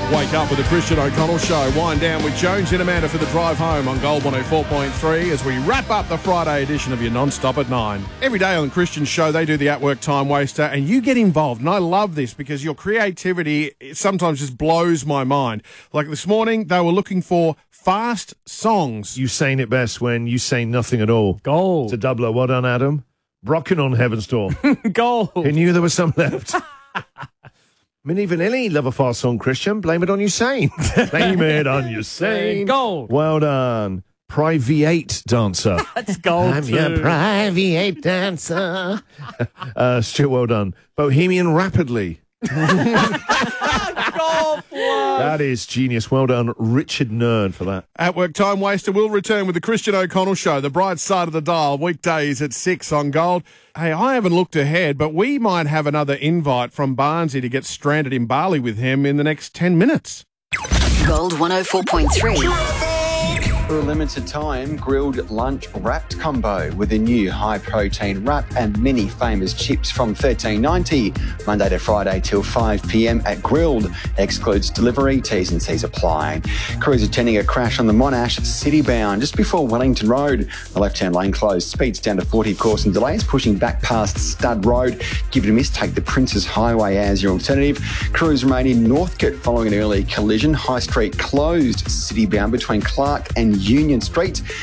Wake up with the Christian O'Connell Show. Wind down with Jones and Amanda for the drive home on Gold 104.3 as we wrap up the Friday edition of your non-stop at 9. Every day on the Christian Show, they do the at work time waster, and you get involved. And I love this because your creativity sometimes just blows my mind. Like this morning, they were looking for fast songs. You saying it best when you say nothing at all. Gold. It's a doubler. Well done, Adam. Rocking on Heaven's Door. Gold. Who knew there was some left? Milli Vanilli love a fast song, Christian. Blame it on Usain. Blame it on Usain. Gold. Well done. Private dancer. That's gold I'm too. your private dancer. Stuart, well done. Bohemian Rapidly. That is genius. Well done, Richard Nerd, for that. At work time waster will return with the Christian O'Connell Show, the bright side of the dial, weekdays at 6 on Gold. Hey, I haven't looked ahead, but we might have another invite from Barnesy to get stranded in Bali with him in the next 10 minutes. Gold 104.3. For a limited time, grilled lunch wrapped combo with a new high-protein wrap and many famous chips from $13.90, Monday to Friday till 5 p.m. at Grilled. Excludes delivery, T's and C's apply. Crews attending a crash on the Monash City-bound just before Wellington Road. The left-hand lane closed, speeds down to 40, cause some delays, pushing back past Stud Road. Give it a miss, take the Princes Highway as your alternative. Crews remain in Northcote following an early collision. High Street closed, City-bound between Clark and Union Street.